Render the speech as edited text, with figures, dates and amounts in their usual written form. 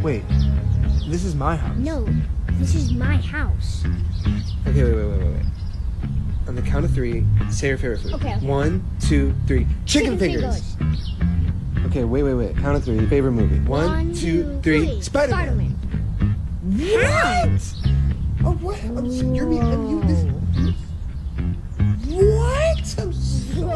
Wait, this is my house. No, this is my house. Okay, wait. On the count of 3, say your favorite food. Okay. 1, 2, 3. Chicken fingers. Okay, wait. Count of 3. Favorite movie. 1, 2, 3. Spider-Man. What? Oh, what? I'm you. This. What? I'm